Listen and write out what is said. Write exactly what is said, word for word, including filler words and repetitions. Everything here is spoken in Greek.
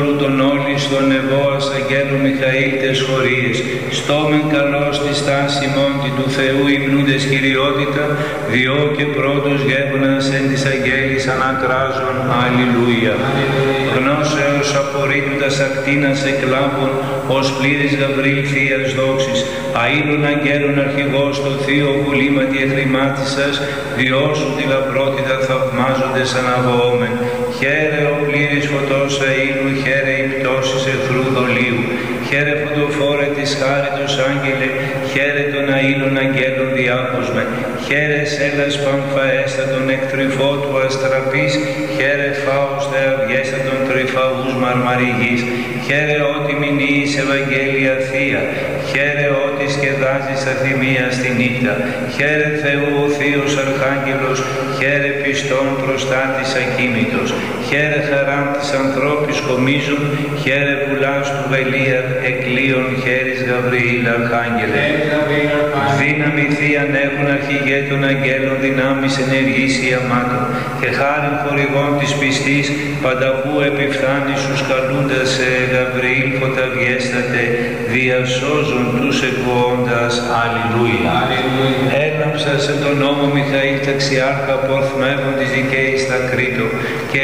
τον όλοι στον ευώας αγγέλου Μιχαήλ τες χωρίες, στόμεν καλός τη στάση μόντι του Θεού υμνούντες κυριότητα, διό και πρώτος γεύνας εν της αγγέλης ανακράζων. Αλληλούια. Γνώσεως απορρίτου τας ακτίνας εκλάμπων, ως πλήρης Γαβρίλ θείας δόξης, αήλων αγγέλων αρχηγός το θείο βουλήματι εχρημάτισας, διό σου τη λαμπρότητα θαυμάζοντες αναβοόμεν. Χαίρε ο πλήρης φωτός αήλου, χαίρε η πτώσης εχθρού δολίου. Χαίρε φωτοφόρε της χάριτος άγγελε, χαίρε των αήλων αγγέλων διάκοσμε. Χαίρε σέλας παμφαέστατον εκτρυφό του αστραπής, χαίρε φάος τε αυγέστατον τρυφαούς μαρμαριγής. Χαίρε ότι μηνύεις Ευαγγέλια Θεία, χαίρε ότι σκεδάζεις αθυμία στη νύχτα. Χαίρε Θεού ο Θείος Αρχάγγελος, χαίρε πιστόν προστάτης ακίμητος. Χαίρε χαράν της ανθρώπης κομίζων, χαίρε πουλάς του Βελία εκλείων, χαίρις Γαβριήλ Αρχάγγελε. Δύναμη θείαν έχουν αρχηγέ των αγγέλων, δυνάμεις ενεργής ιαμάτων, και χάριν χορηγών της πιστής, πανταχού επιφθάνει σου καλούντας σε Γαβριήλ φωταβιέστατε, διασώζουν τους εκβοώντας. Αλληλούια. Έλαμψα σε τον νόμο Μιχαήλ ταξιάρχα, πορθμεύων της δικαίης θα κρήτω, και